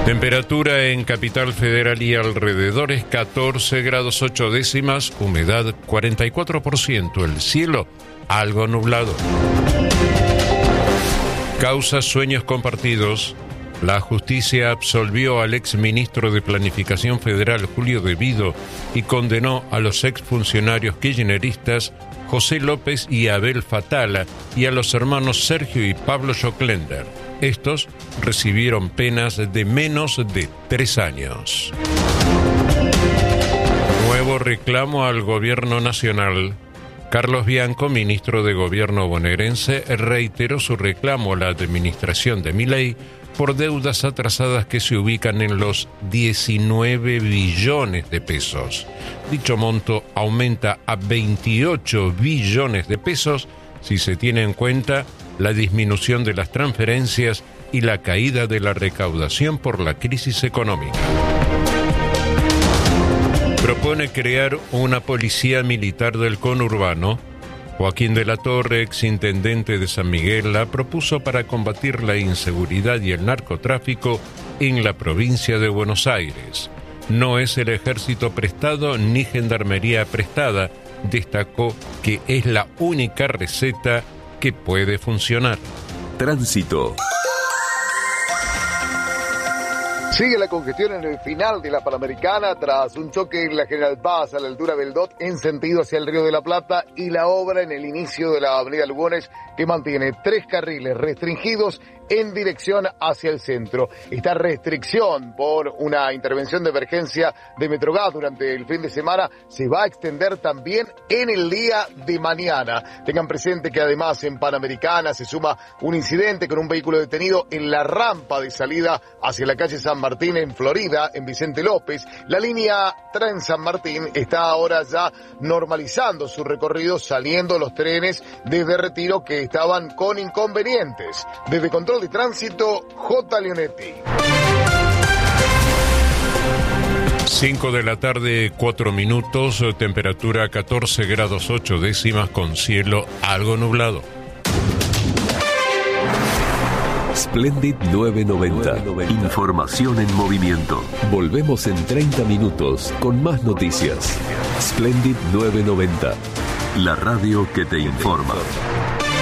Temperatura en Capital Federal y alrededores 14 grados 8 décimas, humedad 44%, el cielo algo nublado. Causa sueños compartidos. La justicia absolvió al exministro de Planificación Federal Julio De Vido y condenó a los exfuncionarios kirchneristas José López y Abel Fatala y a los hermanos Sergio y Pablo Joclender. Estos recibieron penas de menos de 3 años. Nuevo reclamo al gobierno nacional. Carlos Bianco, ministro de Gobierno bonaerense, reiteró su reclamo a la administración de Milei por deudas atrasadas que se ubican en los 19 billones de pesos. Dicho monto aumenta a 28 billones de pesos si se tiene en cuenta la disminución de las transferencias y la caída de la recaudación por la crisis económica. Propone crear una policía militar del conurbano. Joaquín de la Torre, exintendente de San Miguel, la propuso para combatir la inseguridad y el narcotráfico en la provincia de Buenos Aires. No es el ejército prestado ni gendarmería prestada. Destacó que es la única receta que puede funcionar. Tránsito. Sigue la congestión en el final de la Panamericana tras un choque en la General Paz a la altura del DOT en sentido hacia el Río de la Plata y la obra en el inicio de la avenida Lugones que mantiene 3 carriles restringidos en dirección hacia el centro. Esta restricción por una intervención de emergencia de Metrogas durante el fin de semana se va a extender también en el día de mañana. Tengan presente que además en Panamericana se suma un incidente con un vehículo detenido en la rampa de salida hacia la calle San Martín en Florida, en Vicente López. La línea Tren San Martín está ahora ya normalizando su recorrido, saliendo los trenes desde Retiro que estaban con inconvenientes. Desde Control de Tránsito, J. Leonetti. 5 de la tarde, 4 minutos, temperatura 14 grados 8 décimas con cielo algo nublado. Splendid 990. Información en movimiento. Volvemos en 30 minutos con más noticias. Splendid 990. La radio que te informa.